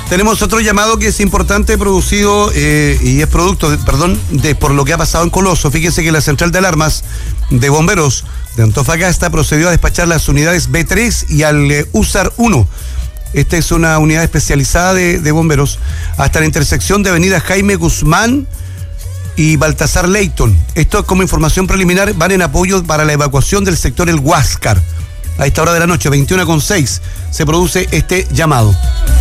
Tenemos otro llamado que es importante, producido y es producto, por lo que ha pasado en Coloso. Fíjense que la central de alarmas de bomberos de Antofagasta procedió a despachar las unidades B3 y al USAR 1. Esta es una unidad especializada de bomberos hasta la intersección de avenida Jaime Guzmán y Baltasar Leighton. Esto, como información preliminar, van en apoyo para la evacuación del sector El Huáscar. A esta hora de la noche, 21:06, se produce este llamado.